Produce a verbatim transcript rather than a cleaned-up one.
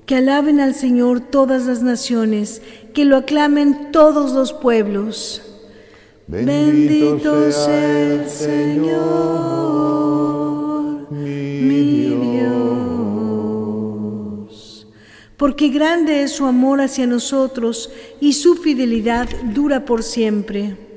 Que alaben al Señor todas las naciones, que lo aclamen todos los pueblos. Bendito sea el Señor, mi Dios. Porque grande es su amor hacia nosotros y su fidelidad dura por siempre.